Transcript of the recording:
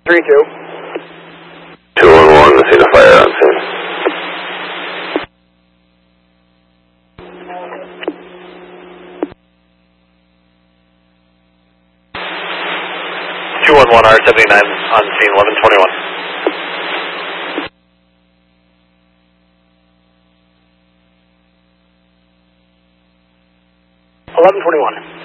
3-2. 211 to see the fire on scene. R79 on scene 1121. 1121.